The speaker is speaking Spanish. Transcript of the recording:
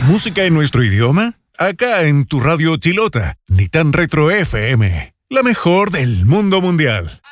¿Música en nuestro idioma? Acá en tu radio Chilota, Ni Tan Retro FM, la mejor del mundo mundial.